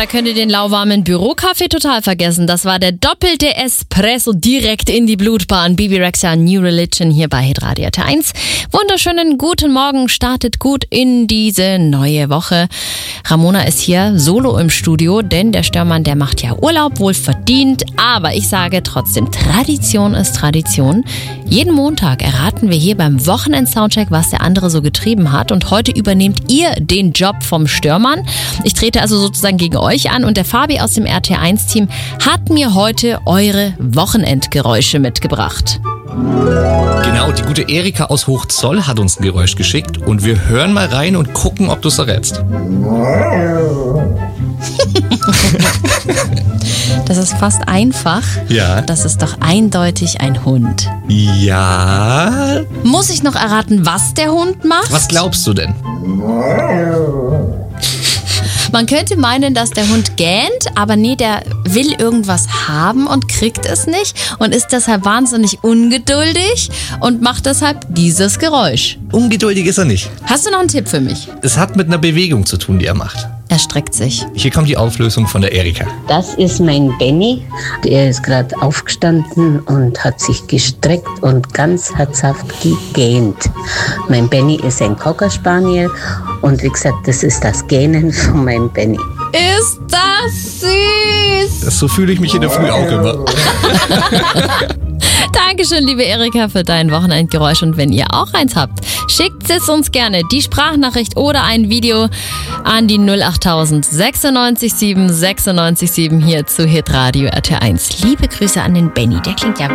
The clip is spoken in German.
da könnt ihr den lauwarmen Bürokaffee total vergessen. Das war der doppelte Espresso direkt in die Blutbahn. Bebe Rexha, New Religion hier bei Hitradio RT1. Wunderschönen guten Morgen, startet gut in diese neue Woche. Ramona ist hier solo im Studio, denn der Störmann, der macht ja Urlaub, wohl verdient. Aber ich sage trotzdem, Tradition ist Tradition. Jeden Montag erraten wir hier beim Wochenend-Soundcheck, was der andere so getrieben hat. Und heute übernehmt ihr den Job vom Störmann. Ich trete also sozusagen gegen euch an und der Fabi aus dem RT1-Team hat mir heute eure Wochenendgeräusche mitgebracht. Genau, die gute Erika aus Hochzoll hat uns ein Geräusch geschickt und wir hören mal rein und gucken, ob du es errätst. Das ist fast einfach. Ja. Das ist doch eindeutig ein Hund. Ja. Muss ich noch erraten, was der Hund macht? Was glaubst du denn? Man könnte meinen, dass der Hund gähnt, aber nee, der will irgendwas haben und kriegt es nicht und ist deshalb wahnsinnig ungeduldig und macht deshalb dieses Geräusch. Ungeduldig ist er nicht. Hast du noch einen Tipp für mich? Es hat mit einer Bewegung zu tun, die er macht. Er streckt sich. Hier kommt die Auflösung von der Erika. Das ist mein Benny. Der ist gerade aufgestanden und hat sich gestreckt und ganz herzhaft gegähnt. Mein Benny ist ein Cocker Spaniel und wie gesagt, das ist das Gähnen von meinem Benny. Ist das süß! So fühle ich mich in der Früh auch immer. Dankeschön, liebe Erika, für dein Wochenendgeräusch. Und wenn ihr auch eins habt, schickt es uns gerne, die Sprachnachricht oder ein Video an die 08000 96 7 96 7 hier zu Hitradio RT1. Liebe Grüße an den Benny, der klingt ja